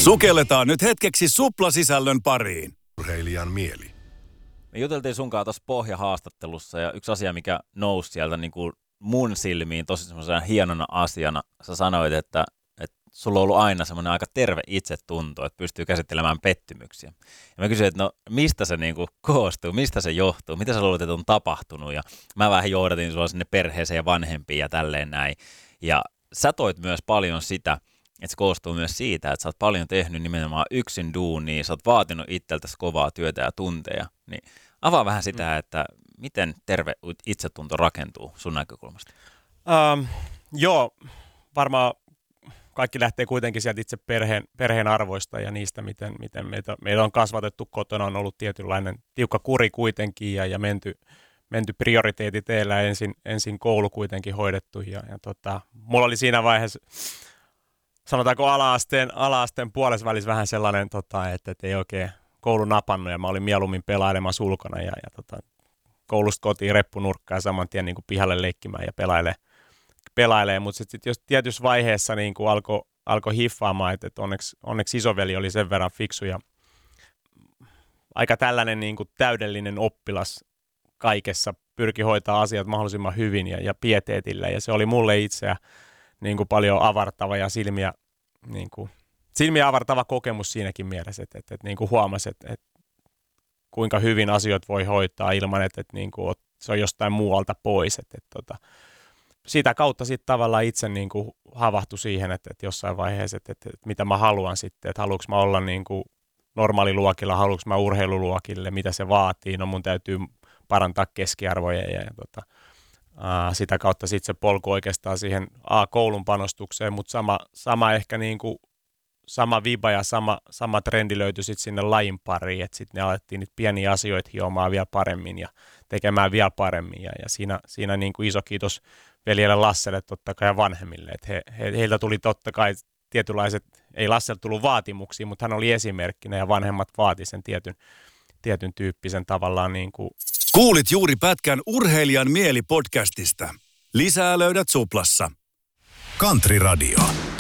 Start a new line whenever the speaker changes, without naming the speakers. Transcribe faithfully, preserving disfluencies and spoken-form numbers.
Sukelletaan nyt hetkeksi suplasisällön pariin.
Urheilijan mieli.
Me juteltiin sunkaan tuossa pohjahaastattelussa ja yksi asia, mikä nousi sieltä niin kuin mun silmiin tosi semmoisena hienona asiana. Sä sanoit, että, että sulla on ollut aina semmoinen aika terve itsetunto, että pystyy käsittelemään pettymyksiä. Ja mä kysyin, että no mistä se niin kuin koostuu, mistä se johtuu, mitä sä luulet, että on tapahtunut. Ja mä vähän johdatin sua sinne perheeseen ja vanhempiin ja tälleen näin. Ja sä toit myös paljon sitä, että se koostuu myös siitä, että sä oot paljon tehnyt nimenomaan yksin duunia, sä oot vaatinut itseltäsi kovaa työtä ja tunteja. Niin avaa vähän sitä, että miten terve itsetunto rakentuu sun näkökulmasta?
Um, joo, varmaan kaikki lähtee kuitenkin sieltä itse perheen, perheen arvoista ja niistä, miten, miten meitä, meitä on kasvatettu kotona, on ollut tietynlainen tiukka kuri kuitenkin ja, ja menty, menty prioriteetit teillä, ensin, ensin koulu kuitenkin hoidettu ja, ja tota, mulla oli siinä vaiheessa, sanotaanko ala-asteen, ala-asteen puolessa välissä vähän sellainen, tota, että, että ei oikein koulu napannut ja mä olin mieluummin pelailemassa ulkona ja, ja tota, koulusta kotiin reppunurkkaan saman tien niin kuin pihalle leikkimään ja pelailee. pelailee. Mutta sitten sit jos tietyssä vaiheessa niin kuin alkoi alko hiffaamaan, että, että onneksi, onneksi isoveli oli sen verran fiksu ja aika tällainen niin kuin täydellinen oppilas kaikessa, pyrki hoitaa asiat mahdollisimman hyvin ja, ja pieteetillä ja se oli mulle itseä niin kuin paljon avartava ja silmiä, niin kuin, silmiä avartava kokemus siinäkin mielessä, että, että, että niin kuin huomasi, että, että kuinka hyvin asioita voi hoitaa ilman, että, että niin kuin se on jostain muualta pois. Että, että, että, sitä kautta sitten tavallaan itse niin kuin havahtui siihen, että, että jossain vaiheessa, että, että, että mitä mä haluan sitten, että haluanko mä olla niin kuin normaaliluokilla, haluanko mä urheiluluokille, mitä se vaatii, no mun täytyy parantaa keskiarvoja ja, ja tota, ää, sitä kautta sitten se polku oikeastaan siihen A, koulun panostukseen, mutta sama, sama ehkä niin kuin sama viba ja sama, sama trendi löytyi sitten sinne lajin pariin, että sitten ne alettiin niitä pieniä asioita hiomaan vielä paremmin ja tekemään vielä paremmin. Ja, ja siinä, siinä niin kuin iso kiitos veljelle Lasselle totta kai ja vanhemmille. Että he, he, heiltä tuli totta kai tietynlaiset, ei Lasselle tullut vaatimuksia, mutta hän oli esimerkkinä ja vanhemmat vaati sen tietyn, tietyn tyyppisen tavallaan. Niin kuin.
Kuulit juuri pätkän Urheilijan mieli podcastista. Lisää löydät suplassa.
Country Radio.